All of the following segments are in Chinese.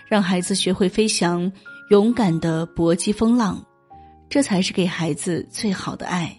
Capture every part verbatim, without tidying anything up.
让孩子学会飞翔，勇敢地搏击风浪，这才是给孩子最好的爱。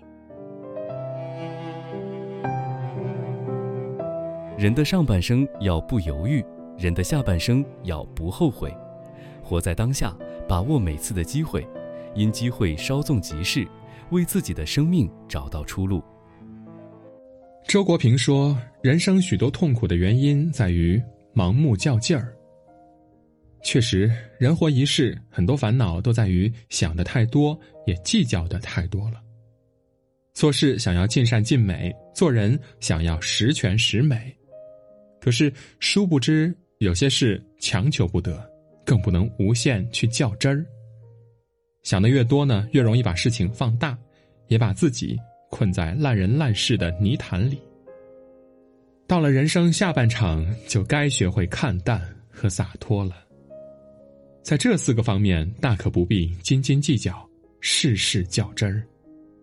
人的上半生要不犹豫，人的下半生要不后悔。活在当下，把握每次的机会，因机会稍纵即逝，为自己的生命找到出路。 周国平说，人生许多痛苦的原因在于盲目较劲儿。确实，人活一世，很多烦恼都在于想得太多，也计较的太多了。做事想要尽善尽美，做人想要十全十美。可是殊不知，有些事强求不得，更不能无限去较真儿。想得越多呢，越容易把事情放大，也把自己困在烂人烂事的泥潭里。到了人生下半场，就该学会看淡和洒脱了。在这四个方面，大可不必斤斤计较，事事较真儿。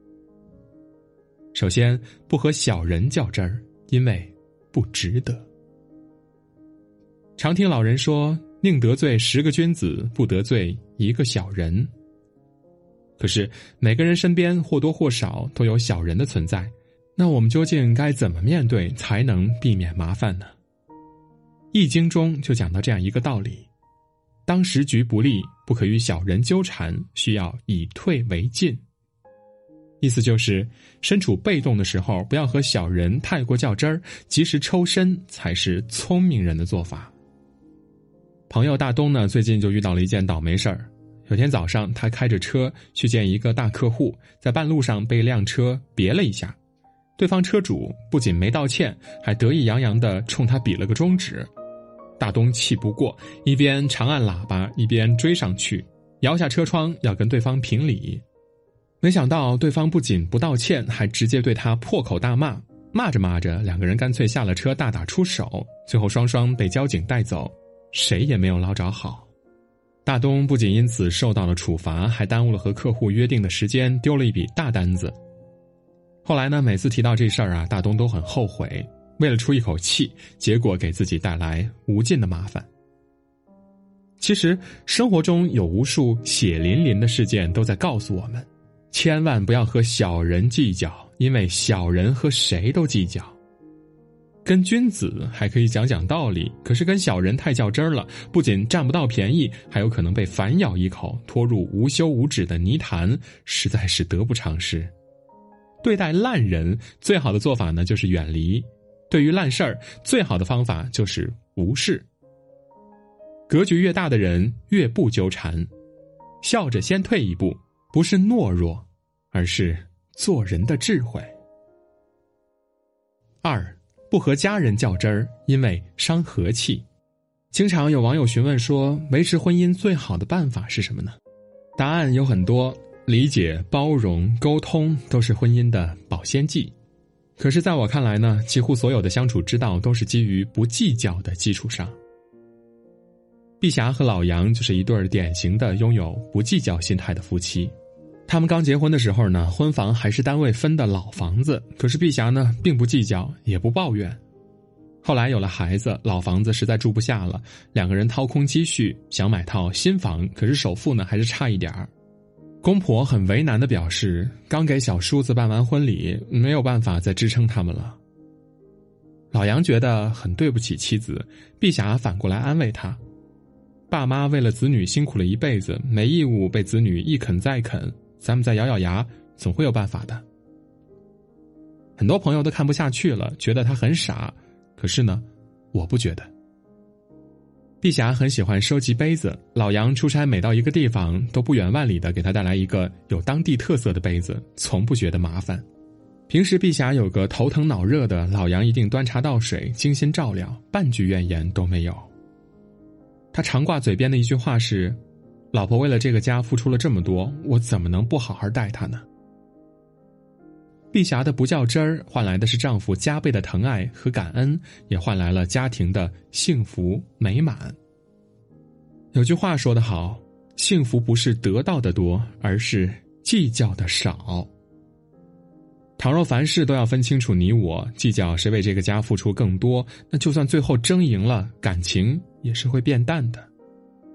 首先，不和小人较真儿，因为不值得。常听老人说，宁得罪十个君子，不得罪一个小人。可是每个人身边或多或少都有小人的存在，那我们究竟该怎么面对才能避免麻烦呢？易经中就讲到这样一个道理，当时局不利，不可与小人纠缠，需要以退为进。意思就是身处被动的时候，不要和小人太过较真儿，及时抽身才是聪明人的做法。朋友大东呢，最近就遇到了一件倒霉事儿。有天早上，他开着车去见一个大客户，在半路上被辆车别了一下。对方车主不仅没道歉，还得意洋洋地冲他比了个中指。大东气不过，一边长按喇叭，一边追上去，摇下车窗要跟对方评理。没想到对方不仅不道歉，还直接对他破口大骂。骂着骂着，两个人干脆下了车大打出手，最后双双被交警带走，谁也没有捞着好。大东不仅因此受到了处罚，还耽误了和客户约定的时间，丢了一笔大单子。后来呢，每次提到这事儿啊，大东都很后悔，为了出一口气，结果给自己带来无尽的麻烦。其实生活中有无数血淋淋的事件都在告诉我们，千万不要和小人计较，因为小人和谁都计较。跟君子还可以讲讲道理，可是跟小人太较真了，不仅占不到便宜，还有可能被反咬一口，拖入无休无止的泥潭，实在是得不偿失。对待烂人，最好的做法呢，就是远离；对于烂事儿，最好的方法就是无视。格局越大的人，越不纠缠，笑着先退一步，不是懦弱，而是做人的智慧。二，不和家人较真儿，因为伤和气。经常有网友询问说，维持婚姻最好的办法是什么呢？答案有很多，理解、包容、沟通都是婚姻的保鲜剂。可是在我看来呢，几乎所有的相处之道都是基于不计较的基础上。碧霞和老杨就是一对典型的拥有不计较心态的夫妻。他们刚结婚的时候呢，婚房还是单位分的老房子，可是碧霞呢并不计较，也不抱怨。后来有了孩子，老房子实在住不下了，两个人掏空积蓄想买套新房，可是首付呢还是差一点儿。公婆很为难地表示，刚给小叔子办完婚礼，没有办法再支撑他们了。老杨觉得很对不起妻子，碧霞反过来安慰他，爸妈为了子女辛苦了一辈子，没义务被子女一啃再啃，咱们再咬咬牙，总会有办法的。很多朋友都看不下去了，觉得他很傻，可是呢，我不觉得。碧霞很喜欢收集杯子，老杨出差每到一个地方，都不远万里的给他带来一个有当地特色的杯子，从不觉得麻烦。平时碧霞有个头疼脑热的，老杨一定端茶倒水，精心照料，半句怨言都没有。他常挂嘴边的一句话是，老婆为了这个家付出了这么多，我怎么能不好好待她呢？碧霞的不较真儿，换来的是丈夫加倍的疼爱和感恩，也换来了家庭的幸福美满。有句话说得好，幸福不是得到的多，而是计较的少。倘若凡事都要分清楚你我，计较谁为这个家付出更多，那就算最后争赢了，感情也是会变淡的。